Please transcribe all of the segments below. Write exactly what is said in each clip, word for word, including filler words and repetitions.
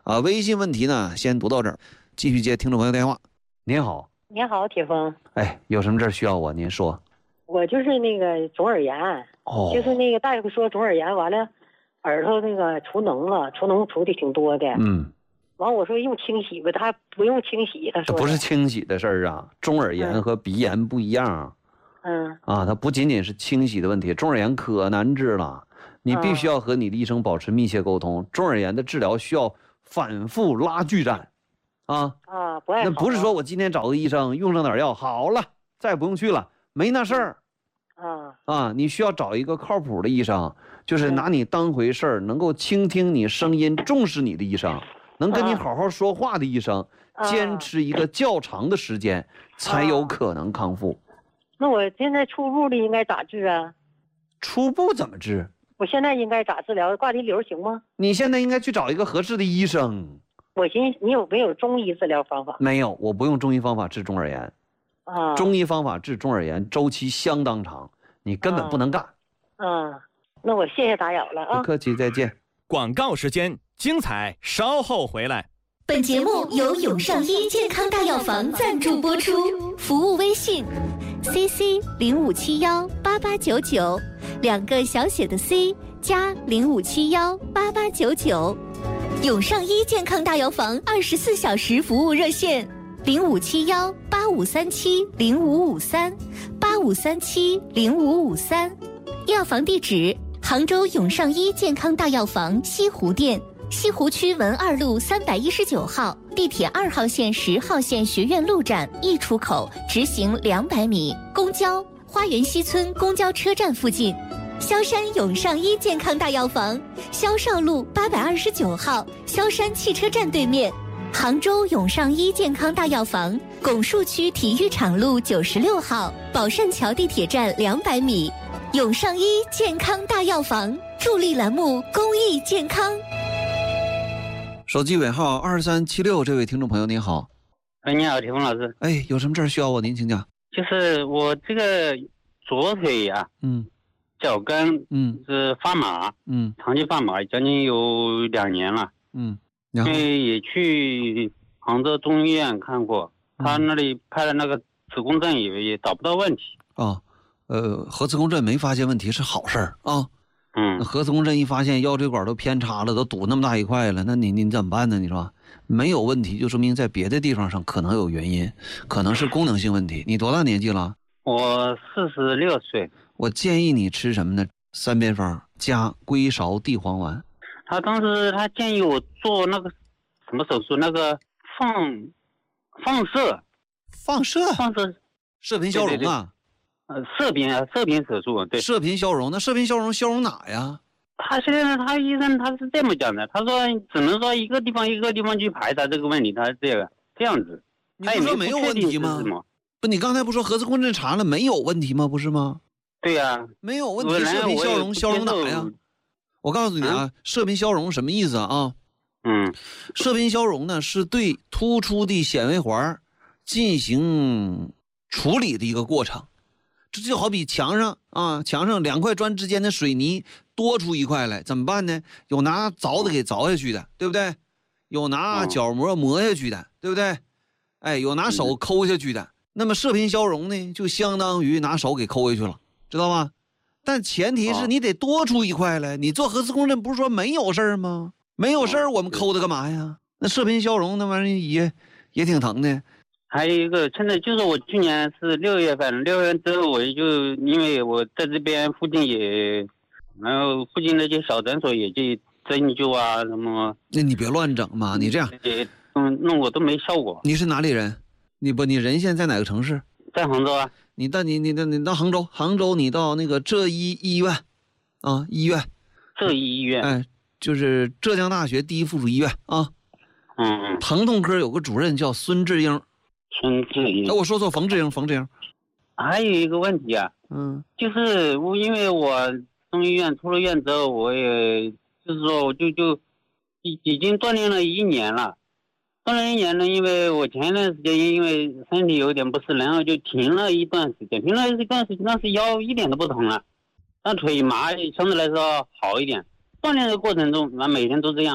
啊，微信问题呢先读到这儿，继续接听众朋友电话。您好。 您好，铁峰。 哎，有什么事需要我？您说。 我就是那个总耳炎， 哦， 就是那个大夫说总耳炎，完了耳朵那个除脓了，除脓除的挺多的。 嗯。 完我说用清洗吧，他不用清洗，他说这不是清洗的事儿啊，中耳炎和鼻炎不一样。 嗯。 啊，它不仅仅是清洗的问题，中耳炎可难治了，你必须要和你的医生保持密切沟通。嗯、中耳炎的治疗需要反复拉锯战。啊啊，不爱好、啊。 那不是说我今天找个医生用上点药好了，再也不用去了，没那事儿。 啊啊，你需要找一个靠谱的医生，就是拿你当回事儿，能够倾听你声音、重视你的医生，能跟你好好说话的医生， 啊、 坚持一个较长的时间，才有可能康复。 那我现在初步的应该咋治啊？ 初步怎么治？ 我现在应该咋治疗？挂滴瘤行吗？ 你现在应该去找一个合适的医生。 我寻思你有没有中医治疗方法？ 没有，我不用中医方法治中耳炎。 啊， 中医方法治中耳炎周期相当长，你根本不能干。 啊，那我谢谢打扰了啊。 不客气，再见。 广告时间，精彩稍后回来。 本节目由永上医健康大药房赞助播出，服务微信 C C 零五七幺八八九九，两个小写的 C 加零五七幺八八九九。永上医健康大药房二十四小时服务热线零五七幺八五三七零五五三八五三七零五五三，药房地址杭州永上医健康大药房西湖店，西湖区文二路三百一十九号，地铁二号线十号线学院路站 E 出口直行两百米，公交花园西村公交车站附近。萧山永上医健康大药房，萧少路八百二十九号，萧山汽车站对面。杭州永上医健康大药房，拱墅区体育场路九十六号，宝善桥地铁站两百米。永上医健康大药房，助力栏目公益健康。 手机尾号二三七六，这位听众朋友您好。 哎，你好，铁峰老师。 哎，有什么事需要我？您请讲。 就是我这个左腿呀、啊， 嗯。 脚跟嗯是发麻， 嗯， 长期发麻，将近有两年了， 嗯， 因为也去杭州中医院看过，嗯、他那里拍的那个磁共振也也找不到问题啊，呃，核磁共振没发现问题是好事儿啊， 嗯， 核磁共振一发现腰椎管都偏差了，都堵那么大一块了，那你你怎么办呢？你说没有问题，就说明在别的地方上可能有原因，可能是功能性问题。你多大年纪了？ 我四十六岁。 我建议你吃什么呢？三边方加龟芍地黄丸。 他当时他建议我做那个什么手术，那个放放射， 放射， 放射， 射频消融啊。 对对对呃，射频啊，射频手术，对。 射频消融，那射频消融消融哪呀？ 他现在他医生他是这么讲的，他说只能说一个地方一个地方去排查这个问题，他是这个这样子。 你不说没有问题吗？不，你刚才不说核磁共振查了没有问题吗？不是吗？ 对呀、啊， 没有问题。射频消融消融哪呀？我告诉你啊，射频消融什么意思啊？ 嗯， 射频消融呢是对突出的显微环进行处理的一个过程。这就好比墙上啊，墙上两块砖之间的水泥多出一块来，怎么办呢？有拿凿子给凿下去的，对不对？有拿角膜磨下去的，对不对？哎，有拿手抠下去的。那么射频消融呢，就相当于拿手给抠下去了。知道吧？但前提是你得多出一块来。你做核磁共振不是说没有事儿吗？没有事儿，我们抠它干嘛呀？那射频消融那玩意儿也也挺疼的。 还有一个，现在就是我去年是六月份，六月之后我就因为我在这边附近也，然后附近那些小诊所也去针灸啊什么。 那你别乱整嘛，你这样， 嗯，弄我都没效果。 你是哪里人？你不，你人现在在哪个城市？ 在杭州啊。 你到你你到你到杭州，杭州你到那个浙医医院，啊医院， 浙医医院， 哎，就是浙江大学第一附属医院啊。 嗯嗯。 疼痛科有个主任叫孙志英。 孙志英。 哎，我说错，冯志英，冯志英。 还有一个问题啊， 嗯， 就是我因为我从医院出了院之后，我也就是说我就就已已经锻炼了一年了。锻炼一年呢，因为我前一段时间因为身体有点不适，然后就停了一段时间，停了一段时间，但是腰一点都不疼了，但腿麻相对来说好一点。锻炼的过程中，那每天都这样，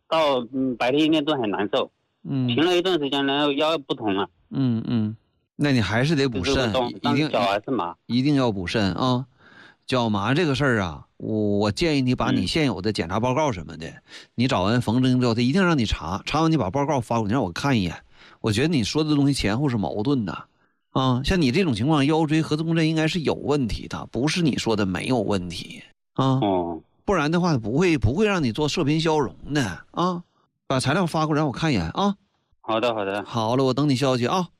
到嗯白天一天都很难受， 嗯， 停了一段时间，然后腰不疼了。 嗯嗯，那你还是得补肾，一定脚还是麻， 一定要补肾啊。脚麻这个事儿啊，我我建议你把你现有的检查报告什么的，嗯、你找完冯针之后，他一定让你查，查完你把报告发过去，让我看一眼。我觉得你说的东西前后是矛盾的，啊，像你这种情况，腰椎核磁共振应该是有问题的，不是你说的没有问题啊。 哦， 不然的话不会不会让你做射频消融的啊。把材料发过来让我看一眼啊。 好的好的， 好了，我等你消息啊。